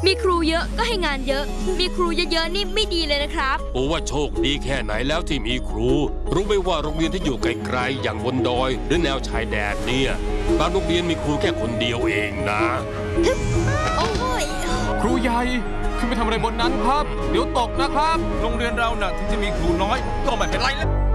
มีครูเยอะก็ให้งานเยอะมีครูเยอะๆนี่ไม่ดีเลยนะครับโอ้ว่าโชคดีแค่ไหนแล้วที่มีครูรู้ไหมว่าโรงเรียนที่อยู่ไกลๆอย่างบนดอยหรือแนวชายแดนเนี่ยบางโรงเรียนมีครูแค่คนเดียวเองนะโอ้ยครูใหญ่ขึ้นไปทำอะไรบนนั้นครับเดี๋ยวตกนะครับโรงเรียนเราน่ะถึงจะมีครูน้อยก็ไม่เป็นไรแล้ว